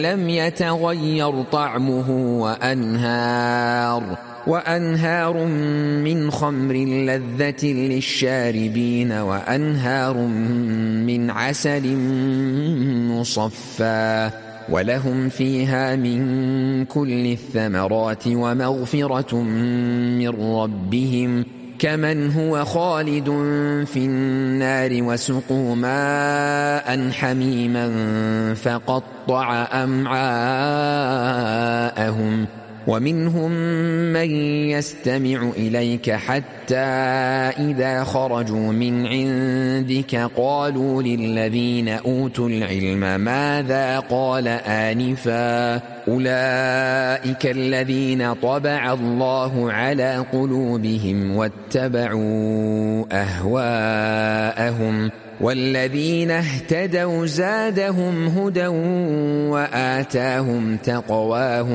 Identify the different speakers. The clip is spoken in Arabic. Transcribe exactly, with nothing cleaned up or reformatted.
Speaker 1: لم يتغير طعمه وأنهار وأنهار من خمر لذة للشاربين وأنهار من عسل مصفى ولهم فيها من كل الثمرات ومغفرة من ربهم كمن هو خالد في النار وسقوا ماء حميما فقطع أمعاءهم ومنهم من يستمع إليك حتى إذا خرجوا من عندك قالوا للذين أوتوا العلم ماذا قال آنفا أولئك الذين طبع الله على قلوبهم واتبعوا أهواءهم والذين اهتدوا زادهم هدى وآتاهم تقواهم